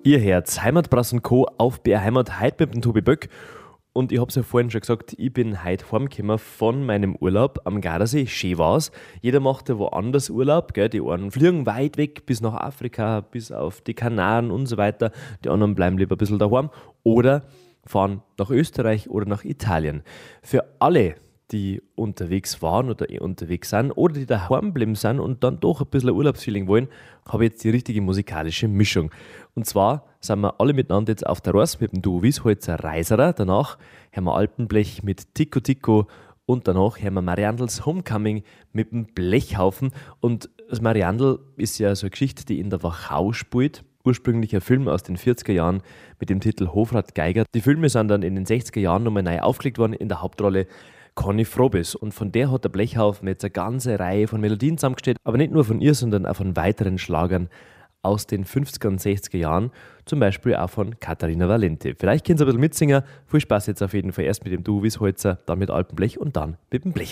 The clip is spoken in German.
Ihr Herz, Heimatbrass und Co. auf BR Heimat, heute mit dem Tobi Böck. Und ich habe es ja vorhin schon gesagt, ich bin heute heimgekommen von meinem Urlaub am Gardasee. Schön war's. Jeder macht ja woanders Urlaub, gell? Die einen fliegen weit weg bis nach Afrika, bis auf die Kanaren und so weiter. Die anderen bleiben lieber ein bisschen daheim oder fahren nach Österreich oder nach Italien. Für alle, die unterwegs waren oder unterwegs sind oder die daheim geblieben sind und dann doch ein bisschen ein Urlaubsfeeling wollen, habe ich jetzt die richtige musikalische Mischung. Und zwar sind wir alle miteinander jetzt auf der Ross mit dem Duo Wiesholzer Reiserer. Danach hören wir Alpenblech mit Tico Tico und danach hören wir Mariandels Homecoming mit dem Blechhaufen. Und das Mariandel ist ja so eine Geschichte, die in der Wachau spielt. Ursprünglich ein Film aus den 40er Jahren mit dem Titel Hofrat Geiger. Die Filme sind dann in den 60er Jahren nochmal neu aufgelegt worden, in der Hauptrolle Conny Frobis. Und von der hat der Blechhaufen jetzt eine ganze Reihe von Melodien zusammengestellt, aber nicht nur von ihr, sondern auch von weiteren Schlagern aus den 50er und 60er Jahren, zum Beispiel auch von Katharina Valente. Vielleicht können Sie ein bisschen mitsingen. Viel Spaß jetzt auf jeden Fall erst mit dem Duo Wiesholzer, dann mit Alpenblech und dann mit dem Blechhaufen.